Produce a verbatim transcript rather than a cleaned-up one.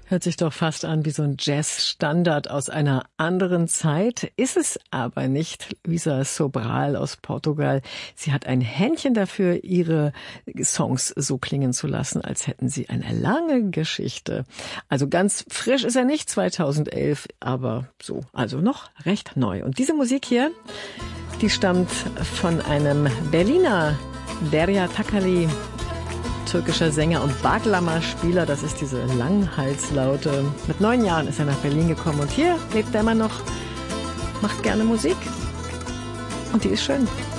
Hört sich doch fast an wie so ein Jazz-Standard aus einer anderen Zeit. Ist es aber nicht. Luísa Sobral aus Portugal. Sie hat ein Händchen dafür, ihre Songs so klingen zu lassen, als hätten sie eine lange Geschichte. Also ganz frisch ist er nicht, zweitausendelf, aber so, also noch recht neu. Und diese Musik hier, die stammt von einem Berliner, Derya Takali, türkischer Sänger und Bağlama-Spieler. Das ist diese Langhalslaute. Mit neun Jahren ist er nach Berlin gekommen und hier lebt er immer noch, macht gerne Musik und die ist schön.